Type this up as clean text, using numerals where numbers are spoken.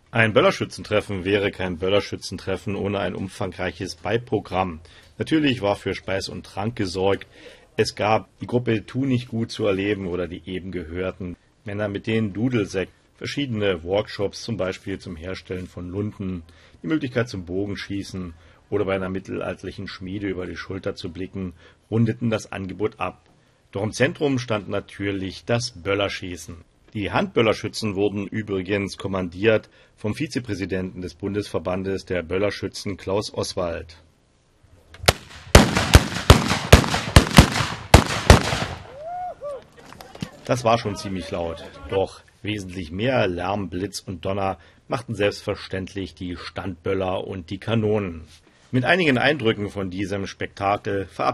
Ein Böllerschützentreffen wäre kein Böllerschützentreffen ohne ein umfangreiches Beiprogramm. Natürlich war für Speis und Trank gesorgt. Es gab die Gruppe Tu nicht gut zu erleben oder die eben gehörten Männer mit den Dudelsäcken, verschiedene Workshops, zum Beispiel zum Herstellen von Lunten, die Möglichkeit zum Bogenschießen oder bei einer mittelalterlichen Schmiede über die Schulter zu blicken, rundeten das Angebot ab. Doch im Zentrum stand natürlich das Böllerschießen. Die Handböllerschützen wurden übrigens kommandiert vom Vizepräsidenten des Bundesverbandes der Böllerschützen Klaus Oswald. Das war schon ziemlich laut, doch wesentlich mehr Lärm, Blitz und Donner machten selbstverständlich die Standböller und die Kanonen. Mit einigen Eindrücken von diesem Spektakel verabschieden